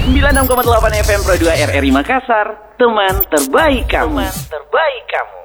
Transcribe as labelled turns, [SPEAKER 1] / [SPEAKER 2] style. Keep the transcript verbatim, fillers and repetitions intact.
[SPEAKER 1] sembilan puluh enam koma delapan F M Pro dua R R I Makassar, teman terbaik kamu. Teman terbaik kamu.